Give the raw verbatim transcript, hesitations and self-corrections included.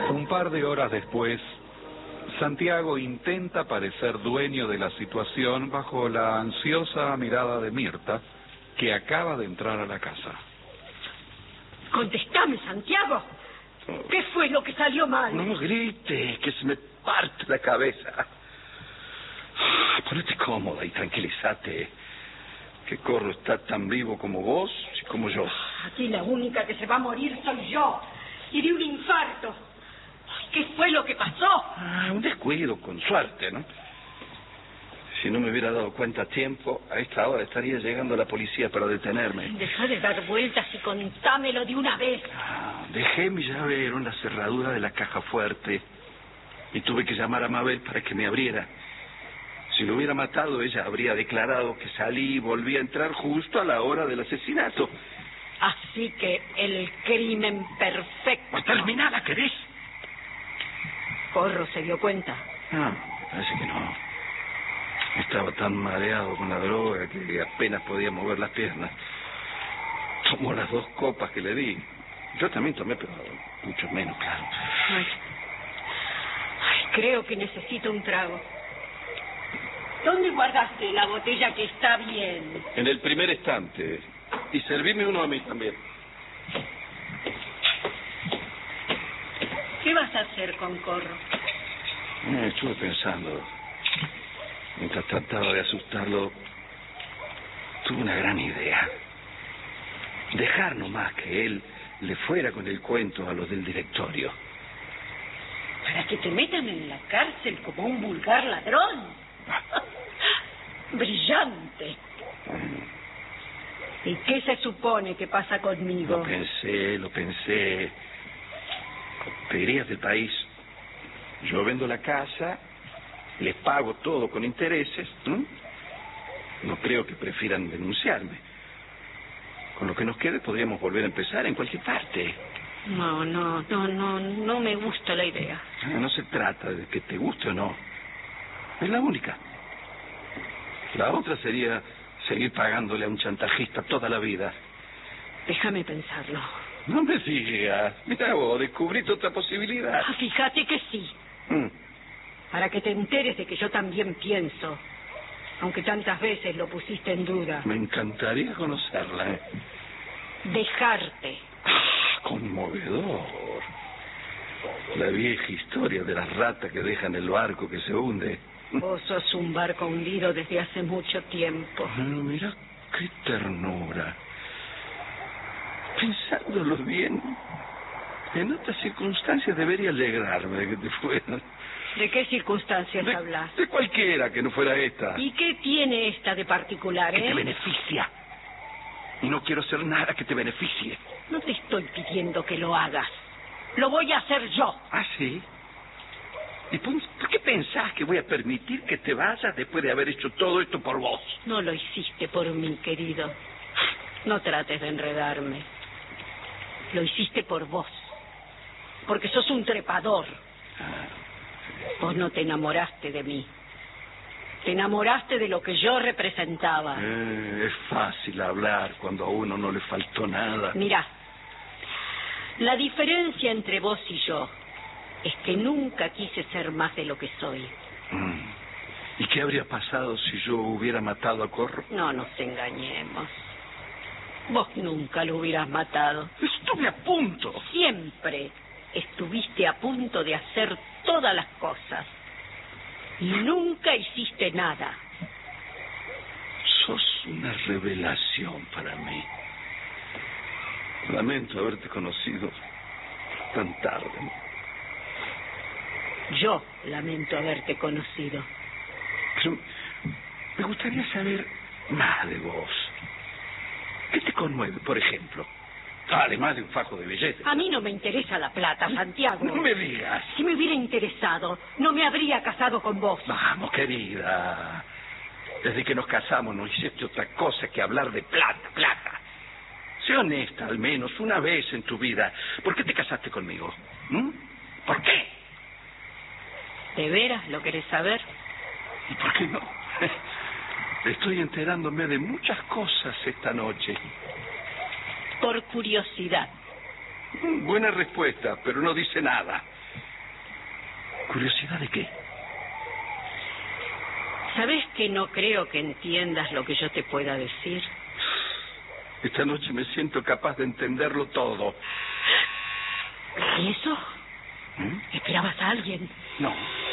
Un par de horas después, Santiago intenta parecer dueño de la situación bajo la ansiosa mirada de Mirta, que acaba de entrar a la casa. Contestame, Santiago. ¿Qué fue lo que salió mal? No grites, que se me parte la cabeza. Ponete cómoda y tranquilízate. Que Corro está tan vivo como vos y como yo. Aquí la única que se va a morir soy yo. Y de un infarto. ¿Qué fue lo que pasó? Ah, un descuido, con suerte, ¿no? Si no me hubiera dado cuenta a tiempo, a esta hora estaría llegando la policía para detenerme. Deja de dar vueltas y contámelo de una vez. Ah, dejé mi llavero en la cerradura de la caja fuerte y tuve que llamar a Mabel para que me abriera. Si lo hubiera matado, ella habría declarado que salí y volví a entrar justo a la hora del asesinato. Así que el crimen perfecto. ¿Terminada, querés? Corro se dio cuenta. Ah, parece que no. Estaba tan mareado con la droga que apenas podía mover las piernas. Tomó las dos copas que le di. Yo también tomé, pero mucho menos, claro. Ay, Ay, creo que necesito un trago. ¿Dónde guardaste la botella que está bien? En el primer estante. Y servime uno a mí también. ¿Qué vas a hacer con Corro? Eh, estuve pensando. Mientras trataba de asustarlo, tuve una gran idea. Dejar nomás que él le fuera con el cuento a los del directorio. ¿Para que te metan en la cárcel como un vulgar ladrón? Brillante. ¿Y qué se supone que pasa conmigo? Lo pensé, lo pensé. Te irías del país. Yo vendo la casa, les pago todo con intereses. ¿no? No creo que prefieran denunciarme. Con lo que nos quede podríamos volver a empezar en cualquier parte. No, no, no, no, no me gusta la idea. No se trata de que te guste o no. Es la única. La otra sería seguir pagándole a un chantajista toda la vida. Déjame pensarlo. No me digas. Mira vos, descubriste otra posibilidad. Ah, fíjate que sí. Mm. Para que te enteres de que yo también pienso. Aunque tantas veces lo pusiste en duda. Me encantaría conocerla. ¿eh? Dejarte. Ah, conmovedor. La vieja historia de las ratas que dejan el barco que se hunde. Vos sos un barco hundido desde hace mucho tiempo. Pero mira qué ternura. Pensándolo bien, en otras circunstancias debería alegrarme de que te fueras. ¿De qué circunstancias de, hablas? De cualquiera que no fuera esta. ¿Y qué tiene esta de particular, eh? Que te beneficia. Y no quiero hacer nada que te beneficie. No te estoy pidiendo que lo hagas. Lo voy a hacer yo. ¿Ah, sí? ¿Y por, por qué pensás que voy a permitir que te vayas después de haber hecho todo esto por vos? No lo hiciste por mí, querido. No trates de enredarme. Lo hiciste por vos. Porque sos un trepador. Vos no te enamoraste de mí. Te enamoraste de lo que yo representaba. Eh, es fácil hablar cuando a uno no le faltó nada. Mirá, la diferencia entre vos y yo es que nunca quise ser más de lo que soy. Mm. ¿Y qué habría pasado si yo hubiera matado a Corro? No nos engañemos. Vos nunca lo hubieras matado. Estuve a punto. Siempre estuviste a punto de hacer todas las cosas. Y nunca hiciste nada. Sos una revelación para mí. Lamento haberte conocido tan tarde. Yo lamento haberte conocido. Pero me gustaría saber más de vos. ¿Qué te conmueve, por ejemplo? Además de un fajo de billetes. A mí no me interesa la plata, Santiago. No me digas. Si me hubiera interesado, no me habría casado con vos. Vamos, querida. Desde que nos casamos no hiciste otra cosa que hablar de plata, plata. Sé honesta, al menos, una vez en tu vida. ¿Por qué te casaste conmigo? ¿Mm? ¿Por qué? ¿De veras lo querés saber? ¿Y por qué no? Estoy enterándome de muchas cosas esta noche. Por curiosidad. Buena respuesta, pero no dice nada. ¿Curiosidad de qué? ¿Sabes que no creo que entiendas lo que yo te pueda decir? Esta noche me siento capaz de entenderlo todo. ¿Y eso? ¿Mm? ¿Esperabas a alguien? No.